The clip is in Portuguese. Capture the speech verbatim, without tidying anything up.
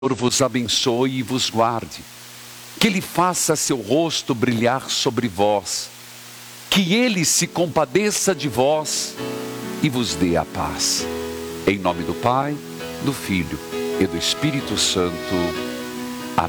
vos abençoe e vos guarde, que Ele faça seu rosto brilhar sobre vós, que Ele se compadeça de vós e vos dê a paz. Em nome do Pai, do Filho e do Espírito Santo.